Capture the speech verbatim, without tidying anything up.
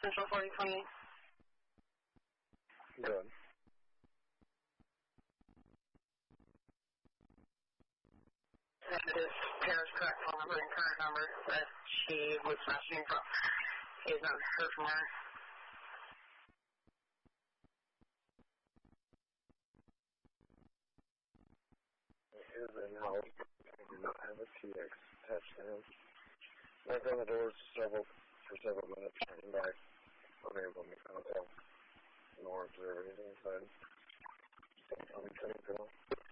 Central forty twenty. Good. And this Paris correct phone number and current number that she was messaging from. He's not heard from her. It is in-house. I do not have a T X attached to him. Knocked on the doors several, for several minutes, came back, unable to make contact, nor observe anything inside. I'm sending to him.